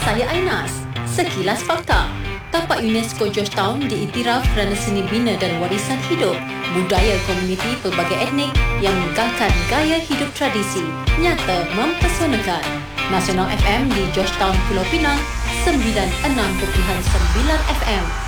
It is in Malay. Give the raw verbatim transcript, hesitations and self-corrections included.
saya Ainas. Sekilas fakta. Tapak UNESCO Georgetown diiktiraf kerana seni bina dan warisan hidup, budaya komuniti pelbagai etnik yang menggalakkan gaya hidup tradisi, nyata mempesonakan. Nasional F M di Georgetown Pulau Pinang, sembilan puluh enam perpuluhan sembilan F M.